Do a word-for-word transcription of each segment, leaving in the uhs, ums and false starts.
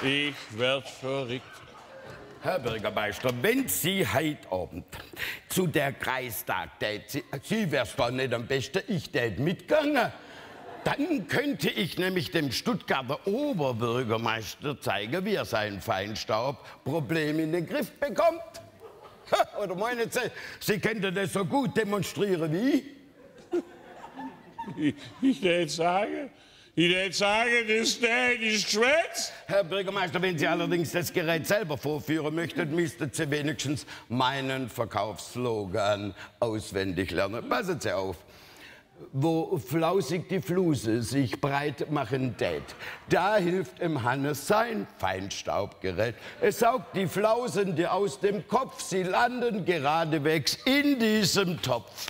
Ich werd verrückt. Herr Bürgermeister, wenn Sie heute Abend zu der Kreistag tät, Sie, Sie wär's doch nicht am besten, ich tät mitgegangen. Dann könnte ich nämlich dem Stuttgarter Oberbürgermeister zeigen, wie er sein Feinstaubproblem in den Griff bekommt. Oder meinen Sie, Sie könnten das so gut demonstrieren wie? Ich, ich tät sagen, ich tät sagen, das tät ist Geschwätz. Herr Bürgermeister, wenn Sie allerdings das Gerät selber vorführen möchten, müssten Sie wenigstens meinen Verkaufsslogan auswendig lernen. Passen Sie auf. Wo flausig die Fluse sich breit machen tät, da hilft im Hannes sein Feinstaubgerät. Es saugt die Flausen dir aus dem Kopf, sie landen geradewegs in diesem Topf.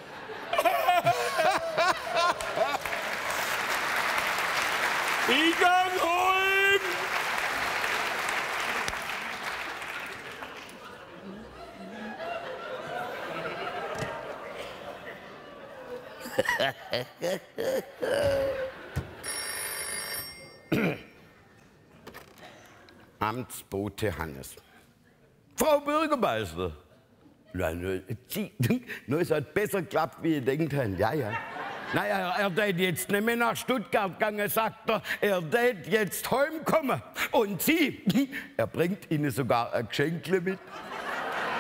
Ich kann holen! Amtsbote Hannes. Frau Bürgermeister. Nein, es hat besser geklappt, wie ihr denkt. Ja, ja. Naja, er tät jetzt nicht mehr nach Stuttgart gegangen, sagt er. Er tät jetzt heimkommen. Und Sie, er bringt Ihnen sogar ein Geschenkle mit.